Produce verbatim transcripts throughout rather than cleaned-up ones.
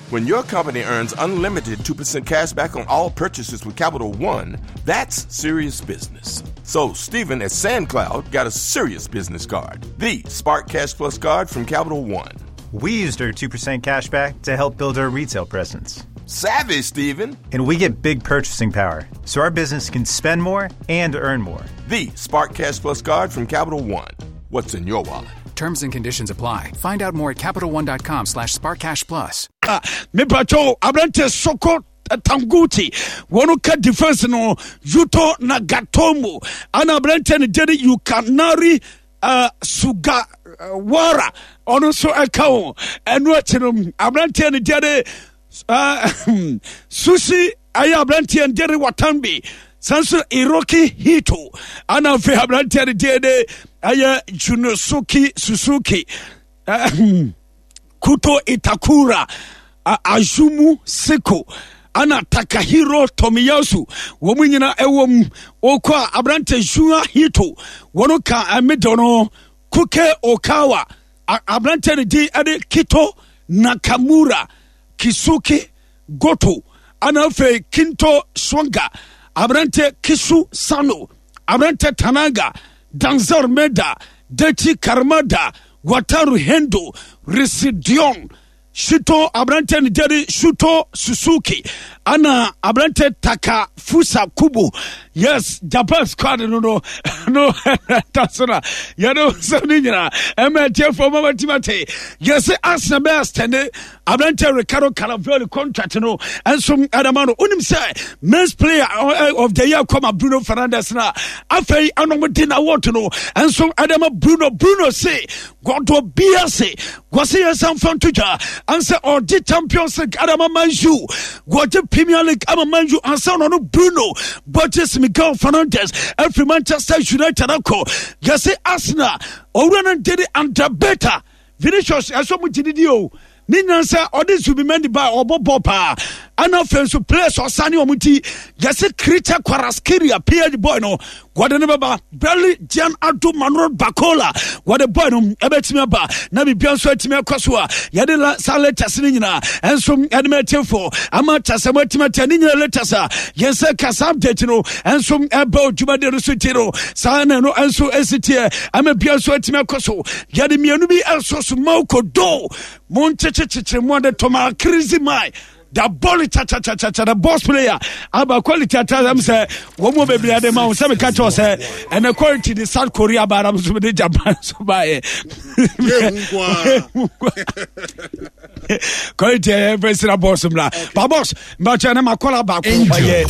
When your company earns unlimited two percent cash back on all purchases with Capital One, that's serious business. So Stephen at SandCloud got a serious business card, the Spark Cash Plus card from Capital One. We used our two percent cash back to help build our retail presence. Savvy, Stephen. And we get big purchasing power, so our business can spend more and earn more. The Spark Cash Plus card from Capital One. What's in your wallet? Terms and conditions apply. Find out more at CapitalOne.com slash SparkCashPlus. Me pacho, abrante soko tanguti. Wanuka defense no, Yuto Nagatomo. Ana abrante ni jedi yukanari uh, suga uh, wara. Ono so ekao. Enwa chinum, abrante ni jedi uh, sushi aya abrante ni jedi watambi. Sansu Iroki Hito. Ana fe abrante ni jedi aya Junosuke Suzuki. Uh, Kuto Itakura. Uh, Azumu Seko ana Takahiro Tomiyasu womunyina ewom okwa abrante Jua Hito wonoka amedono Kuke Okawa abrante ne di ade Kito Nakamura Kisuke Goto ana fe Kinto Swanga abrante Kisu Sano abrante Tanaga Danzor Meda Deti Karmada Wataru Hendo Residion Shuto abrante ni jeri Shuto Suzuki ana abrante Taka Fusa Kubu. Yes, Japan squad no no no tasona you know so ninyina emetie for mama timate. Yes, Arsenal best tende abrante Ricardo Calafiori contract no enso adamano unim say men's player of the year come Bruno Fernandes na afei anomodi na what no enso adama Bruno Bruno say God will be say gwase yesam fantuja anse odi Champions League adama manju gwase Premier League ama manju anse no Bruno but Miguel Fernandes every Manchester United ako yase Arsenal owura ndede under better Vinicius aso mutidi o ni nyansa odi Zubimendi ba obobo pa ana fenso place osani omuti yase Krita Kvaratskhelia P H boy no gwade ne baba Belly Jan Ado Manor Bakola gwade boy no ebetimi ba na bibia nso atimi akoso a yade la letters ni nyina enso edmetemfo ama tasema timata ni nyina letters a yense kasa update no enso eba djumade no sutiro sana no enso esitie ama bia nso atimi akoso yade mienu bi enso so mauko do monchecheche mo de toma crazy mai the ball cha cha cha cha the boss player aba quality at them say wo mo bebre ade ma say me catch us say and the quality the South Korea ba ram so the Japan so ba e quality every boss mla ba boss ba cha na makola ba ko ye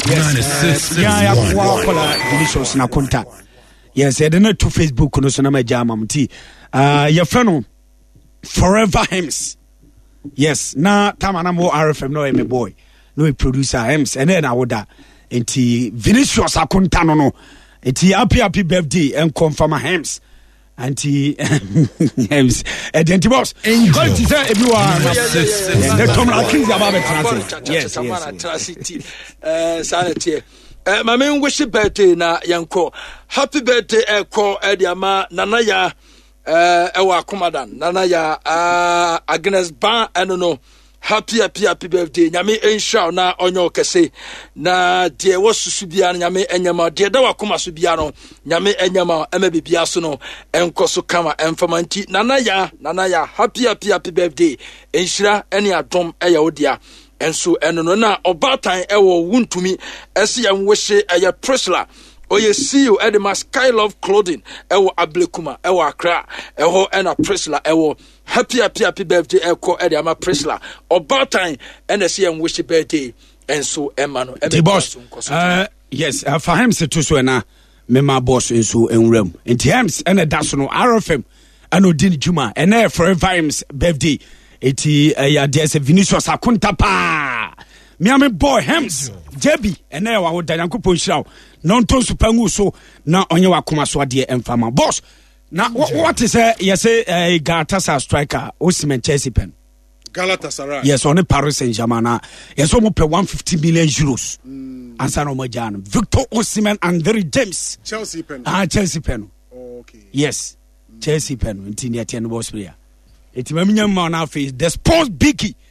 yes yeah ya kwa kola Vinicius na konta yes e de na to Facebook no so na ma jama mti ah ye fa no Forever Hems. Yes, na tamana mo R F M no me boy. No a producer Hems and then I would that enti Vinicius akunta no no. Enti happy happy birthday and confirm Hems. Anti Hems. And then boss. Going to say everyone. The Tom Lakins about it. Yes, yes. Uh sanity. Uh my main wish birthday na yanko. Happy birthday e ko e dia ma nanaya Uh, ewa kumadan nana ya uh, Agnes Ban eno no happy happy happy birthday nyame ensha na onyo kese na de wo susu bia nyame enyama de da wakoma so bia no nyame enyama ema bibia so no enkoso kama enfamanti nana ya nana ya happy happy happy birthday enshira ene adom eya odia enso eno no na obatan ewo wuntumi ese ya nwehye eya Priscilla Oye see you at the Sky Love Clothing. Ewo Ablekuma, Ewo Accra, Ewo Ena Priscilla, Ewo happy happy happy birthday, Echo Eddie Ama Priscilla. About time, and I see him wish birthday, and so Emmanuel. The boss, uh, yes, uh, for him, to so na me my boss in so in room. In terms, and a dasono R F M, and Odin Juma, and there for Vimes birthday. Eti uh, there's a Vinicius Akunta pa. Miami boy Hems Jebi and there wa woda yankopo nhiraw non ton supangu so na onye wakoma so ade emfama boss na what is uh, yes a uh, Galatasaray striker Osimhen Chelsea pen Galatasaray yes on Paris Saint-Germain yes o mo pay one hundred fifty million euros mm. ansa no majan Victor Osimhen and very James Chelsea pen ah Chelsea pen oh, okay yes mm. Chelsea pen ntini atian boss player etimaminya ma na face the sports biggie